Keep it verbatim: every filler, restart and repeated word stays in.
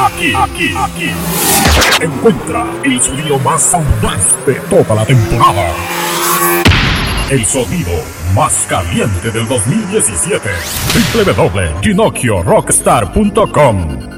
aquí, aquí, aquí. Encuentra el sonido más audaz de toda la temporada. El sonido más caliente del dos mil diecisiete. doble u doble u doble u punto ginocchio rockstar punto com